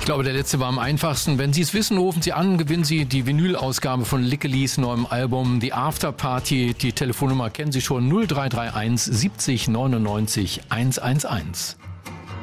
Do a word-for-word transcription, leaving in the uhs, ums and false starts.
glaube, der letzte war am einfachsten. Wenn Sie es wissen, rufen Sie an, gewinnen Sie die Vinyl-Ausgabe von Lickelis neuem Album The After Party. Die Telefonnummer kennen Sie schon, null drei drei eins siebzig neunundneunzig hundertelf.